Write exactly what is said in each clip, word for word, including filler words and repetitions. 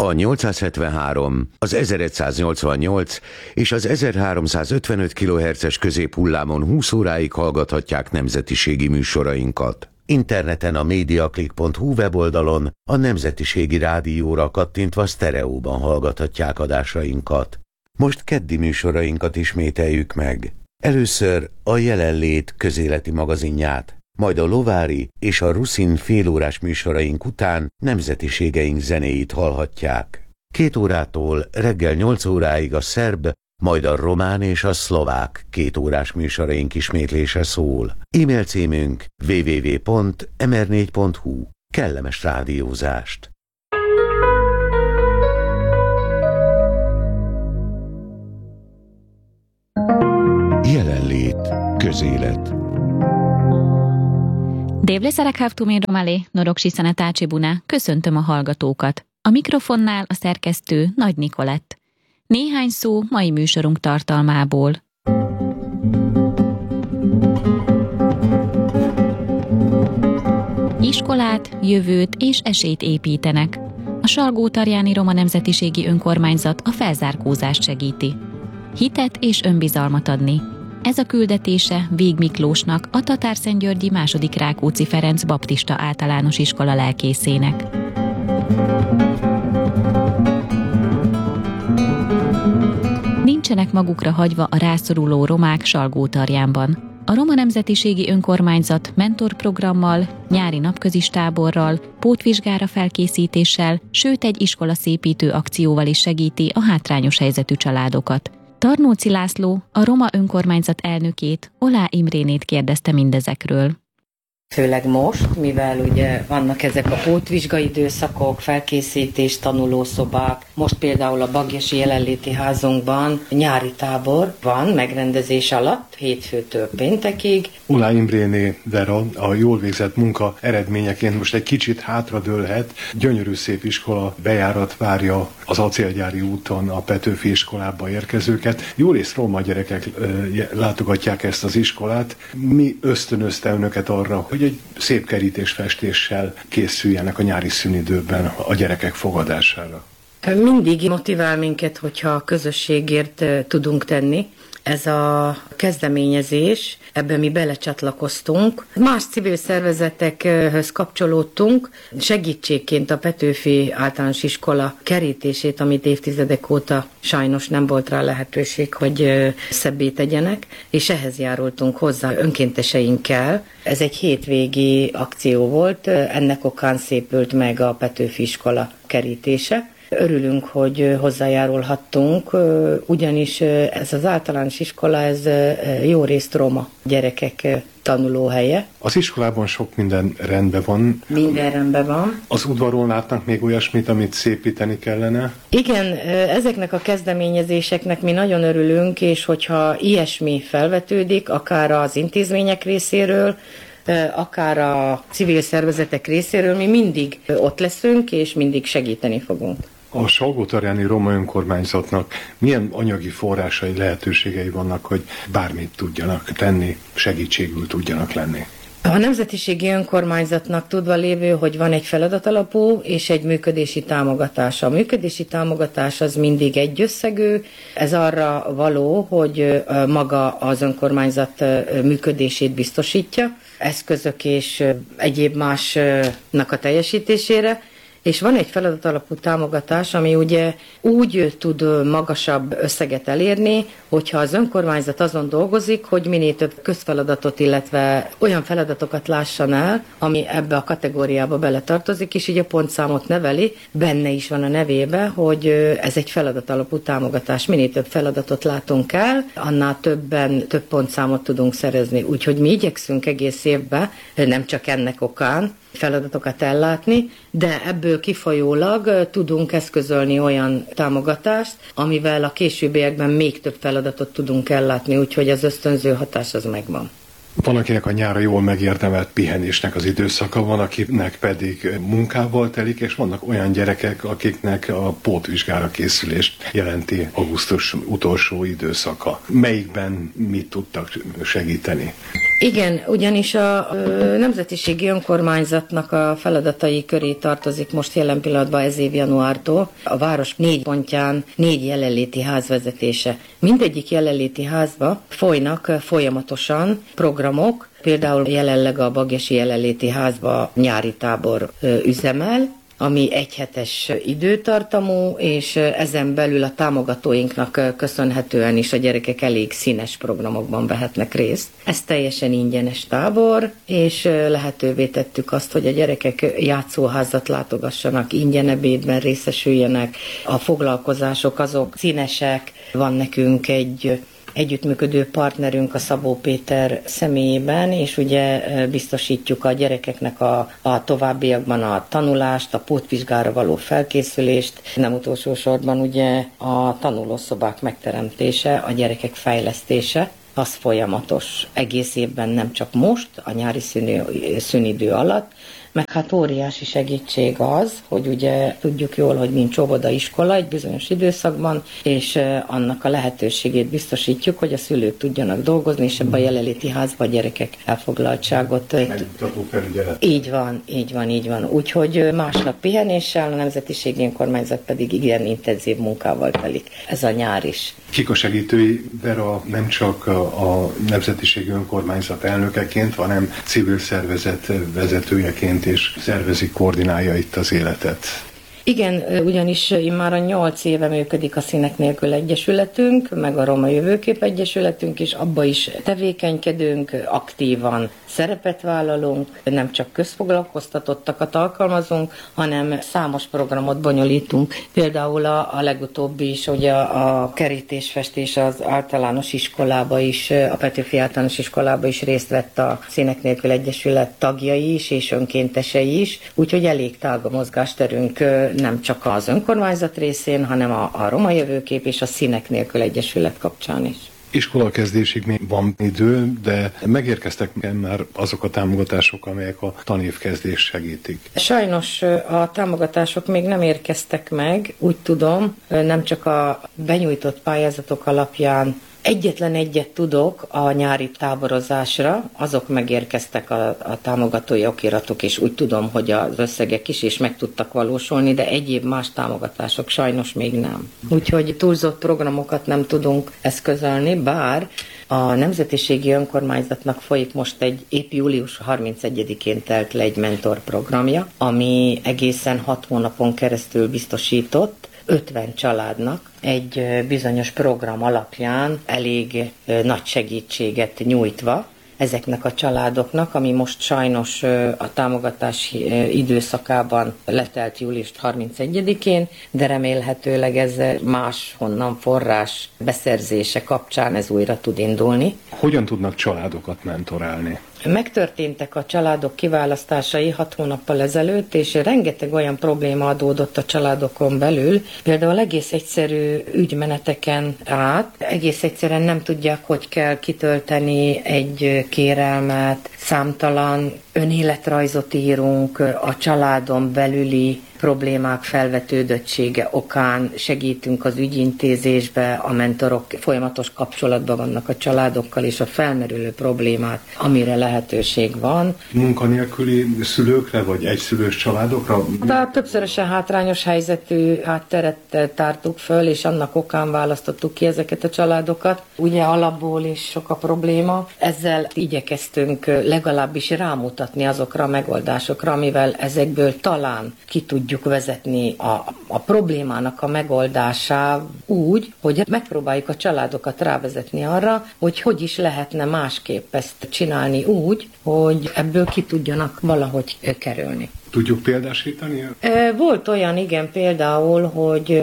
A nyolcszázhetvenhárom, az ezeregyszáznyolcvannyolc és az ezerháromszázötvenöt kilohertzes középhullámon húsz óráig hallgathatják nemzetiségi műsorainkat. Interneten a mediaclick pont hu weboldalon a Nemzetiségi Rádióra kattintva sztereóban hallgathatják adásainkat. Most keddi műsorainkat ismételjük meg. Először a Jelenlét közéleti magazinját, majd a Lovári és a Ruszin félórás műsoraink után nemzetiségeink zenéit hallhatják. Két órától reggel nyolc óráig a szerb, majd a román és a szlovák két órás műsoraink ismétlése szól. E-mail címünk double-u double-u double-u pont em er négy pont hu. Kellemes rádiózást! Jelenlét, közélet. Dévleszerek hávtumén romalé, norogsi szenetácsi buná, köszöntöm a hallgatókat. A mikrofonnál a szerkesztő Nagy Nikolett. Néhány szó mai műsorunk tartalmából. Iskolát, jövőt és esélyt építenek. A Salgótarjáni Roma Nemzetiségi Önkormányzat a felzárkózást segíti. Hitet és önbizalmat adni. Ez a küldetése Vég Miklósnak, a Tatárszentgyörgyi második Rákóczi Ferenc baptista általános iskola lelkészének. Nincsenek magukra hagyva a rászoruló romák Salgótarjánban. A Roma Nemzetiségi Önkormányzat mentorprogrammal, nyári napközis táborral, pótvizsgára felkészítéssel, sőt egy iskolaszépítő akcióval is segíti a hátrányos helyzetű családokat. Tarnóci László, a Roma Önkormányzat elnökét, Olá Imrénét kérdezte mindezekről. Főleg most, mivel ugye vannak ezek a pótvizsgai időszakok, felkészítés, tanulószobák. Most például a Bagyesi Jelenléti Házunkban nyári tábor van megrendezés alatt, hétfőtől péntekig. Olá Imréné Vera a jól végzett munka eredményeként most egy kicsit hátradőlhet. Gyönyörű szép iskola bejárat várja az Acélgyári úton a Petőfi iskolába érkezőket. Jórészt roma gyerekek látogatják ezt az iskolát. Mi ösztönözte önöket arra, hogy egy szép kerítésfestéssel készüljenek a nyári szünidőben a gyerekek fogadására? Mindig motivál minket, hogyha a közösségért tudunk tenni. Ez a kezdeményezés, ebben mi belecsatlakoztunk. Más civil szervezetekhöz kapcsolódtunk, segítségként a Petőfi általános iskola kerítését, amit évtizedek óta sajnos nem volt rá lehetőség, hogy szebbé tegyenek, és ehhez járultunk hozzá önkénteseinkkel. Ez egy hétvégi akció volt, ennek okán szépült meg a Petőfi iskola kerítése. Örülünk, hogy hozzájárulhattunk, ugyanis ez az általános iskola, ez jó részt roma gyerekek tanulóhelye. Az iskolában sok minden rendben van. Minden rendben van. Az udvaron látnak még olyasmit, amit szépíteni kellene? Igen, ezeknek a kezdeményezéseknek mi nagyon örülünk, és hogyha ilyesmi felvetődik, akár az intézmények részéről, akár a civil szervezetek részéről, mi mindig ott leszünk, és mindig segíteni fogunk. A Salgótarjáni Roma Önkormányzatnak milyen anyagi forrásai, lehetőségei vannak, hogy bármit tudjanak tenni, segítségül tudjanak lenni? A Nemzetiségi Önkormányzatnak tudva lévő, hogy van egy feladatalapú és egy működési támogatás. A működési támogatás az mindig egy összegű, ez arra való, hogy maga az önkormányzat működését biztosítja, eszközök és egyéb másnak a teljesítésére, és van egy feladatalapú támogatás, ami ugye úgy tud magasabb összeget elérni, hogyha az önkormányzat azon dolgozik, hogy minél több közfeladatot, illetve olyan feladatokat lássan el, ami ebbe a kategóriába beletartozik, és így a pontszámot neveli, benne is van a nevébe, hogy ez egy feladatalapú támogatás. Minél több feladatot látunk el, annál többen, több pontszámot tudunk szerezni. Úgyhogy mi igyekszünk egész évben, nem csak ennek okán, feladatokat ellátni, de ebből kifolyólag tudunk eszközölni olyan támogatást, amivel a későbbiekben még több feladatot tudunk ellátni, úgyhogy az ösztönző hatás az megvan. Van, akinek a nyára jól megérdemelt pihenésnek az időszaka, van, akinek pedig munkával telik, és vannak olyan gyerekek, akiknek a pótvizsgára készülést jelenti augusztus utolsó időszaka. Melyikben mit tudtak segíteni? Igen, ugyanis a Nemzetiségi Önkormányzatnak a feladatai köré tartozik most jelen pillanatban ez év januártól a város négy pontján négy jelenléti ház vezetése. Mindegyik jelenléti házba folynak folyamatosan programok, például jelenleg a Bagesi Jelenléti Házba nyári tábor üzemel, ami egyhetes időtartamú, és ezen belül a támogatóinknak köszönhetően is a gyerekek elég színes programokban vehetnek részt. Ez teljesen ingyenes tábor, és lehetővé tettük azt, hogy a gyerekek játszóházat látogassanak, ingyen ebédben részesüljenek. A foglalkozások azok színesek, van nekünk egy együttműködő partnerünk a Szabó Péter személyében, és ugye biztosítjuk a gyerekeknek a, a továbbiakban a tanulást, a pótvizsgára való felkészülést, nem utolsó sorban ugye a tanulószobák megteremtése, a gyerekek fejlesztése, az folyamatos egész évben, nem csak most, a nyári szünő, szünidő alatt, meg hát óriási segítség az, hogy ugye tudjuk jól, hogy nincs óvodaiskola egy bizonyos időszakban, és annak a lehetőségét biztosítjuk, hogy a szülők tudjanak dolgozni, és ebben a jelenléti házban a gyerekek elfoglaltságot. Megnyugtató felügyelet. Így van, így van, így van. Úgyhogy másnap pihenéssel, a Nemzetiségi Önkormányzat pedig igen intenzív munkával telik. Ez a nyár is. Kik a segítői? Vera nem csak a Nemzetiségi Önkormányzat elnökeként, hanem civil szervezet vezetőjeként és szervezi, koordinálja itt az életet. Igen, ugyanis már a nyolc éve működik a Színek nélkül Egyesületünk, meg a Roma Jövőkép Egyesületünk, és abba is tevékenykedünk, aktívan szerepet vállalunk, nem csak közfoglalkoztatottakat alkalmazunk, hanem számos programot bonyolítunk. Például a, a legutóbbi is, ugye a, a kerítésfestés az általános iskolába is, a Petőfi általános iskolába is részt vett a Színek nélkül Egyesület tagjai is, és önkéntesei is, úgyhogy elég tág a mozgásterünk, nem csak az önkormányzat részén, hanem a, a Roma Jövőkép és a Színek nélkül Egyesület kapcsán is. Iskolakezdésig még van idő, de megérkeztek már azok a támogatások, amelyek a tanévkezdést segítik. Sajnos a támogatások még nem érkeztek meg, úgy tudom, nem csak a benyújtott pályázatok alapján. Egyetlen egyet tudok a nyári táborozásra, azok megérkeztek a, a támogatói okiratok, és úgy tudom, hogy az összegek is és meg tudtak valósulni, de egyéb más támogatások sajnos még nem. Úgyhogy túlzott programokat nem tudunk eszközölni, bár a Nemzetiségi Önkormányzatnak folyik most egy épp július harmincegyedikén telt le egy mentorprogramja, ami egészen hat hónapon keresztül biztosított ötven családnak egy bizonyos program alapján elég nagy segítséget nyújtva ezeknek a családoknak, ami most sajnos a támogatás időszakában letelt július harmincegyedikén, de remélhetőleg ez máshonnan forrás beszerzése kapcsán ez újra tud indulni. Hogyan tudnak családokat mentorálni? Megtörténtek a családok kiválasztásai hat hónappal ezelőtt, és rengeteg olyan probléma adódott a családokon belül, például egész egyszerű ügymeneteken át, egész egyszerűen nem tudják, hogy kell kitölteni egy kérelmet, számtalan önéletrajzot írunk, a családon belüli problémák felvetődöttsége okán segítünk az ügyintézésbe, a mentorok folyamatos kapcsolatban vannak a családokkal, és a felmerülő problémát, amire lehetőség van. Munkanélküli szülőkre, vagy egyszülős családokra? De többszörösen hátrányos helyzetű hátteret tártuk föl, és annak okán választottuk ki ezeket a családokat. Ugye alapból is sok a probléma. Ezzel igyekeztünk legalábbis rámutatni azokra a megoldásokra, amivel ezekből talán ki tudjuk vezetni a, a problémának a megoldásá úgy, hogy megpróbáljuk a családokat rávezetni arra, hogy hogy is lehetne másképp ezt csinálni úgy, hogy ebből ki tudjanak valahogy kerülni. Tudjuk példásítani? Volt olyan, igen, például, hogy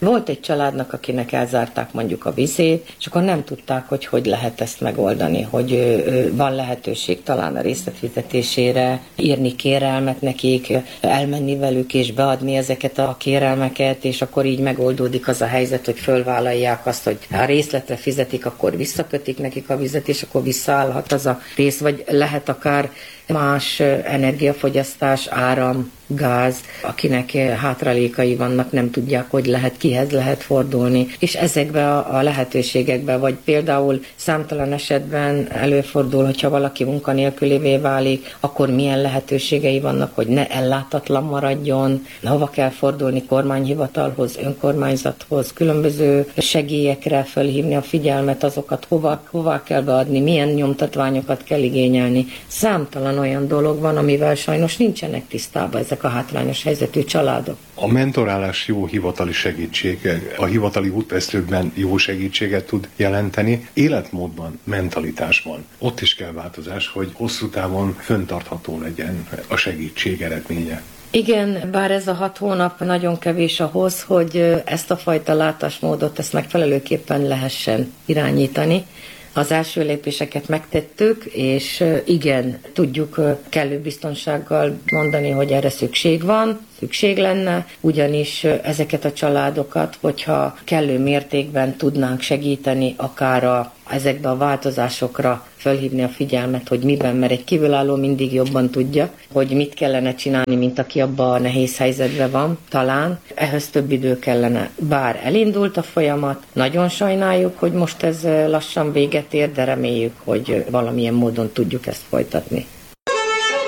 Volt egy családnak, akinek elzárták mondjuk a vizét, és akkor nem tudták, hogy hogy lehet ezt megoldani, hogy van lehetőség talán a részletfizetésére, írni kérelmet nekik, elmenni velük és beadni ezeket a kérelmeket, és akkor így megoldódik az a helyzet, hogy fölvállalják azt, hogy ha részletre fizetik, akkor visszakötik nekik a vizet, és akkor visszaállhat az a rész, vagy lehet akár más energiafogyasztás, áram, gáz, akinek hátralékai vannak, nem tudják, hogy lehet, kihez lehet fordulni. És ezekbe a lehetőségekbe, vagy például számtalan esetben előfordul, hogyha valaki munkanélkülivé válik, akkor milyen lehetőségei vannak, hogy ne ellátatlan maradjon, hova kell fordulni, kormányhivatalhoz, önkormányzathoz, különböző segélyekre felhívni a figyelmet, azokat hova, hova kell beadni, milyen nyomtatványokat kell igényelni. Számtalan olyan dolog van, amivel sajnos nincsenek tisztában ezek a hátrányos helyzetű családok. A mentorálás jó hivatali segítség, a hivatali útvesztőkben jó segítséget tud jelenteni, életmódban, mentalitásban. Ott is kell változás, hogy hosszú távon fenntartható legyen a segítség eredménye. Igen, bár ez a hat hónap nagyon kevés ahhoz, hogy ezt a fajta látásmódot ezt megfelelőképpen lehessen irányítani. Az első lépéseket megtettük, és igen, tudjuk kellő biztonsággal mondani, hogy erre szükség van, szükség lenne, ugyanis ezeket a családokat, hogyha kellő mértékben tudnánk segíteni, akár a, ezekbe a változásokra felhívni a figyelmet, hogy miben, mert egy kívülálló mindig jobban tudja, hogy mit kellene csinálni, mint aki abban a nehéz helyzetben van, talán. Ehhez több idő kellene. Bár elindult a folyamat, nagyon sajnáljuk, hogy most ez lassan véget ér, de reméljük, hogy valamilyen módon tudjuk ezt folytatni.